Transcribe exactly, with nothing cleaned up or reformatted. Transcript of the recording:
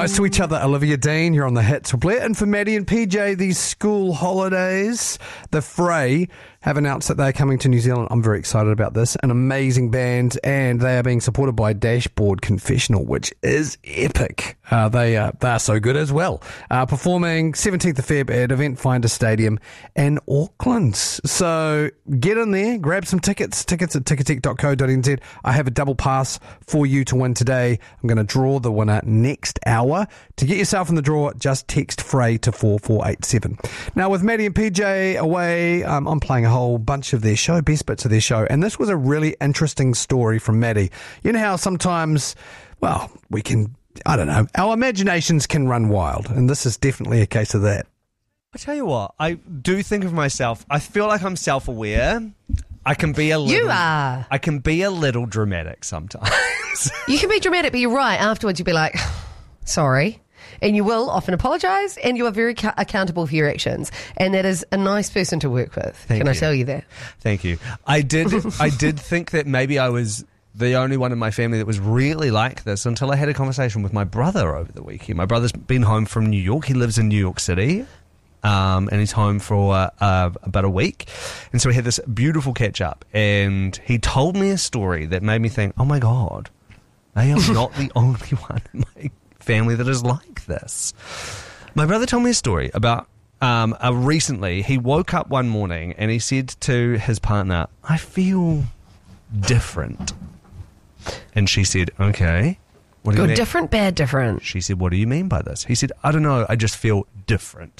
nice to each other. Olivia Dean, you're on the hits. We'll play it in for Maddie and P J. These school holidays, the Fray have announced that they're coming to New Zealand. I'm very excited about this. An amazing band, and they are being supported by Dashboard Confessional, which is epic. Uh, they, uh, they are so good as well. Uh, performing seventeenth of February at Event Finder Stadium in Auckland. So get in there, grab some tickets. Tickets at ticketek dot co dot n z. I have a double pass for you to win today. I'm going to draw the winner next hour. To get yourself in the draw, just text Fray to four four eight seven. Now, with Maddie and P J away, um, I'm playing a whole bunch of their show, best bits of their show, and this was a really interesting story from Maddie. You know how sometimes, well, we can, I don't know, our imaginations can run wild, and this is definitely a case of that. I tell you what, I do think of myself, I feel like I'm self-aware. I can be a little... You are. I can be a little dramatic sometimes. You can be dramatic, but you're right. Afterwards, you'll be like, sorry. And you will often apologise, and you are very ca- accountable for your actions. And that is a nice person to work with. Thank Can you. I tell you that? Thank you. I did I did think that maybe I was the only one in my family that was really like this until I had a conversation with my brother over the weekend. My brother's been home from New York. He lives in New York City. Um, and he's home for uh, uh, about a week. And so we had this beautiful catch-up. And he told me a story that made me think, oh, my God, I am not the only one in my family that is like this. My brother told me a story about um, uh, recently he woke up one morning and he said to his partner, I feel different. And she said, okay. What do you Good, mean? different, bad, different. She said, what do you mean by this? He said, I don't know, I just feel different.